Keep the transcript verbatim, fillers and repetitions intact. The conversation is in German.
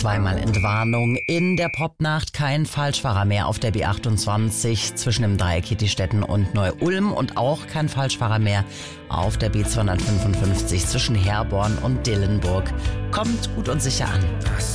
Zweimal Entwarnung. In der Popnacht kein Falschfahrer mehr auf der B achtundzwanzig zwischen dem Dreieck Kittistetten und Neu-Ulm und auch kein Falschfahrer mehr auf der B zweihundertfünfundfünfzig zwischen Herborn und Dillenburg. Kommt gut und sicher an.